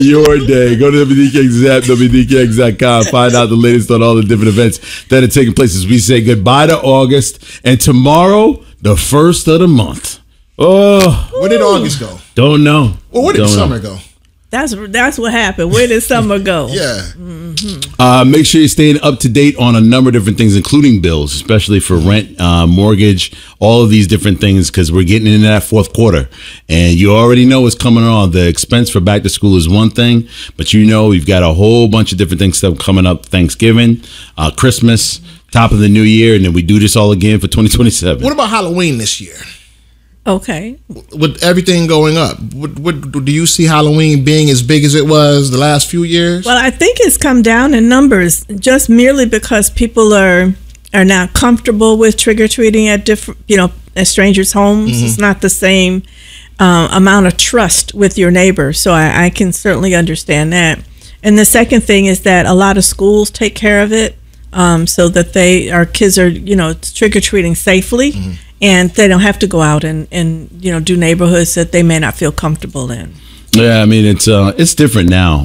your day. Go to WDKX app, WDKX.com. Find out the latest on all the different events that are taking place as we say goodbye to August. And tomorrow, the first of the month. Oh, where did August go? Don't know. Well, where did the summer go? That's what happened. Where did summer go? Yeah. Mm-hmm. Make sure you're staying up to date on a number of different things, including bills, especially for rent, mortgage, all of these different things, because we're getting into that fourth quarter. And you already know what's coming on. The expense for back to school is one thing, but we've got a whole bunch of different things coming up. Thanksgiving, Christmas, top of the new year, and then we do this all again for 2027. What about Halloween this year? Okay. With everything going up, what do you see Halloween being as big as it was the last few years? Well, I think it's come down in numbers just merely because people are now comfortable with trick-or-treating at different, at strangers' homes. Mm-hmm. It's not the same amount of trust with your neighbor. So I can certainly understand that. And the second thing is that a lot of schools take care of it so that our kids are, trick-or-treating safely. Mm-hmm. And they don't have to go out and do neighborhoods that they may not feel comfortable in. Yeah, I mean it's different now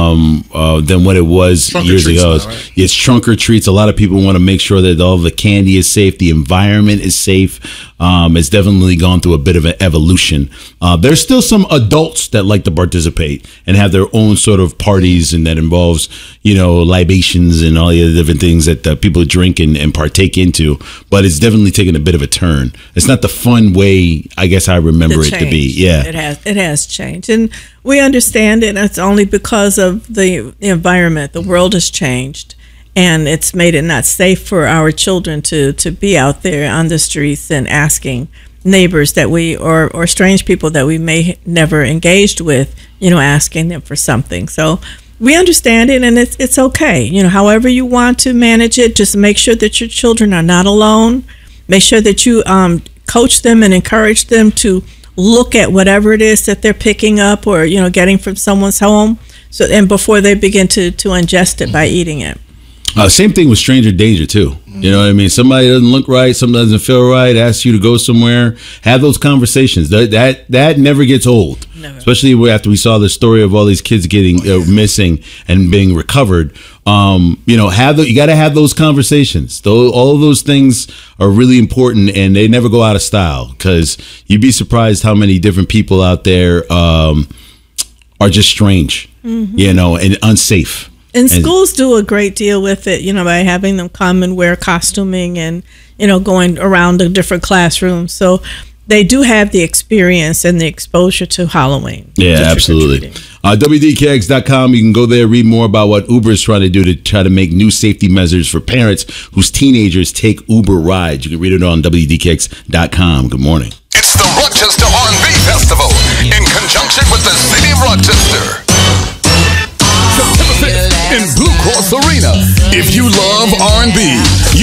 than what it was years ago. Now, right? It's trunk or treats. A lot of people want to make sure that all the candy is safe, the environment is safe. It's definitely gone through a bit of an evolution. There's still some adults that like to participate and have their own sort of parties, and that involves libations and all the other different things that people drink and partake into. But it's definitely taken a bit of a turn. It's not the fun way I guess I remember it to be. Yeah, it has changed, and we understand it. It's only because of the environment. The world has changed, and it's made it not safe for our children to be out there on the streets and asking neighbors that or strange people that we may never engaged with, asking them for something. So we understand it, and it's okay. However you want to manage it, just make sure that your children are not alone. Make sure that you coach them and encourage them to look at whatever it is that they're picking up or getting from someone's home, and before they begin to ingest it by eating it. Same thing with stranger danger too. You know what I mean? Somebody doesn't look right, something doesn't feel right, asks you to go somewhere. Have those conversations. That never gets old. Never. Especially after we saw the story of all these kids getting missing and being recovered. You got to have those conversations. All of those things are really important, and they never go out of style, because you'd be surprised how many different people out there are just strange, and unsafe. And schools do a great deal with it, by having them come and wear costuming and, going around the different classrooms. So they do have the experience and the exposure to Halloween. Yeah, absolutely. WDKX.com. You can go there, read more about what Uber is trying to do to try to make new safety measures for parents whose teenagers take Uber rides. You can read it on WDKX.com. Good morning. It's the Rochester R&B Festival in conjunction with the City of Rochester. September 5th in Blue Cross Arena. If you love R&B, you